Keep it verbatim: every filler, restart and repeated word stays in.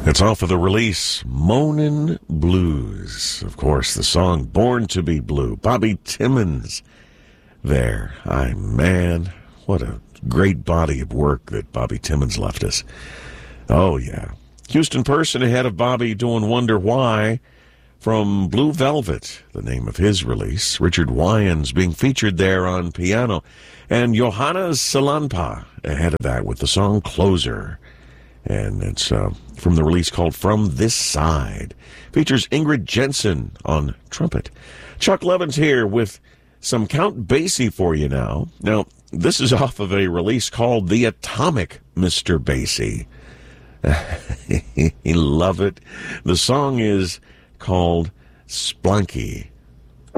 It's off of the release, Moanin' Blues. Of course, the song Born to be Blue. Bobby Timmons there. Ay, man, what a great body of work that Bobby Timmons left us. Oh, yeah. Houston Person ahead of Bobby doing Wonder Why from Blue Velvet, the name of his release. Richard Wyans being featured there on piano. And Johanna Salanpa ahead of that with the song Closer. And it's uh, from the release called From This Side. Features Ingrid Jensen on trumpet. Chuck Levins here with some Count Basie for you now. Now, this is off of a release called The Atomic Mister Basie. You love it. The song is called Splanky.